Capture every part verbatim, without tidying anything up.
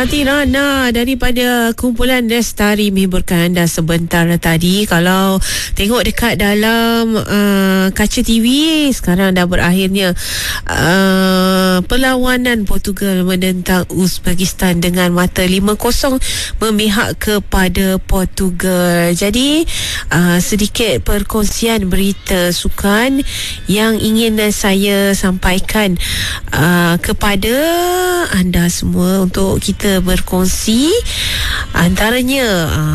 Hati Rana daripada kumpulan Lestari menghiburkan anda sebentar tadi. Kalau tengok dekat dalam uh, kaca T V, sekarang dah berakhirnya uh, perlawanan Portugal menentang Uzbekistan dengan mata lima kosong memihak kepada Portugal. Jadi uh, sedikit perkongsian berita sukan yang ingin saya sampaikan uh, kepada anda semua untuk kita berkongsi. Antaranya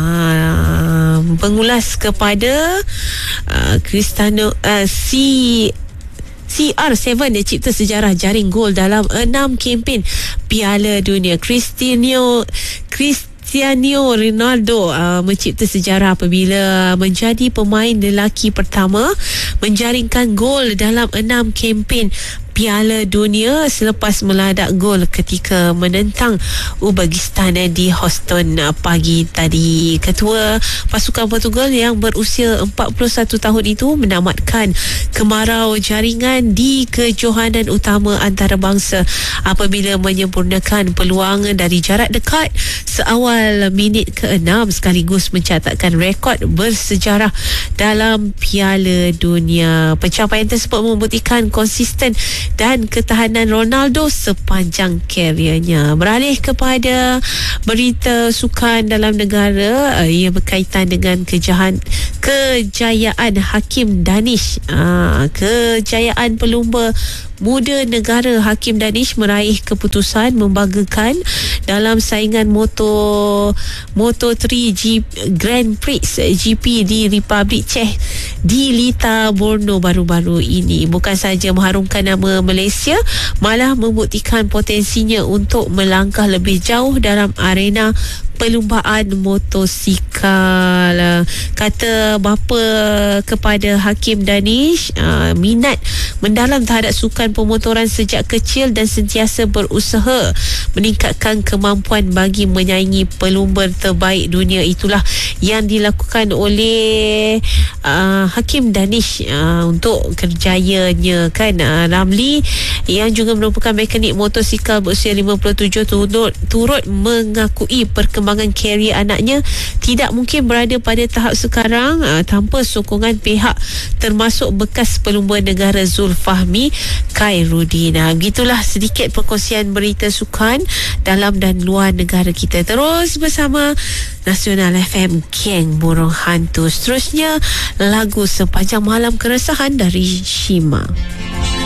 uh, mengulas kepada uh, Cristiano uh, C C R tujuh dia cipta sejarah jaring gol dalam enam kempen Piala Dunia. Cristiano Cristiano Ronaldo uh, mencipta sejarah apabila menjadi pemain lelaki pertama menjaringkan gol dalam enam kempen Piala Dunia selepas meladak gol ketika menentang Uzbekistan di Houston pagi tadi. Ketua pasukan Portugal yang berusia empat puluh satu tahun itu menamatkan kemarau jaringan di kejohanan utama antarabangsa apabila menyempurnakan peluang dari jarak dekat seawal minit keenam sekaligus mencatatkan rekod bersejarah dalam Piala Dunia. Pencapaian tersebut membuktikan konsisten dan ketahanan Ronaldo sepanjang karirnya. Beralih kepada berita sukan dalam negara, uh, ia berkaitan dengan kejahan, kejayaan Hakim Danish. Uh, kejayaan pelumba muda negara Hakim Danish meraih keputusan membanggakan dalam saingan moto Moto tiga G, Grand Prix G P di Republik Czech di Lita Brno baru-baru ini. Bukan saja mengharumkan nama Malaysia, malah membuktikan potensinya untuk melangkah lebih jauh dalam arena perlumbaan motosikal. Kata bapa kepada Hakim Danish, uh, minat mendalam terhadap sukan pemotoran sejak kecil dan sentiasa berusaha meningkatkan kemampuan bagi menyaingi pelumba terbaik dunia. Itulah yang dilakukan oleh uh, Hakim Danish uh, untuk kerjayanya kan. uh, Ramli yang juga merupakan mekanik motosikal berusia lima puluh tujuh turut, turut mengakui perkembangan Perkembangan karier anaknya tidak mungkin berada pada tahap sekarang uh, tanpa sokongan pihak termasuk bekas pelumba negara Zulfahmi Khairuddin. Nah, begitulah sedikit perkongsian berita sukan dalam dan luar negara kita. Terus bersama Nasional F M, Geng Burung Hantu. Seterusnya lagu Sepanjang Malam Keresahan dari Shima.